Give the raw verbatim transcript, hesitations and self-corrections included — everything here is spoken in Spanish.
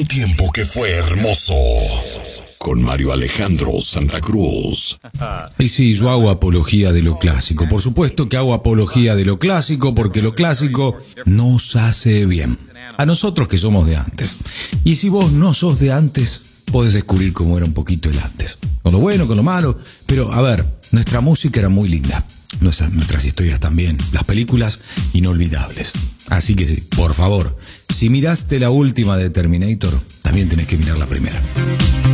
Un tiempo que fue hermoso. Con Mario Alejandro Santa Cruz. Y sí, yo hago apología de lo clásico. Por supuesto que hago apología de lo clásico, porque lo clásico nos hace bien. A nosotros que somos de antes. Y si vos no sos de antes, podés descubrir cómo era un poquito el antes. Con lo bueno, con lo malo. Pero, a ver, nuestra música era muy linda. Nuestras, nuestras historias también. Las películas, inolvidables. Así que, por favor, si miraste la última de Terminator, también tenés que mirar la primera.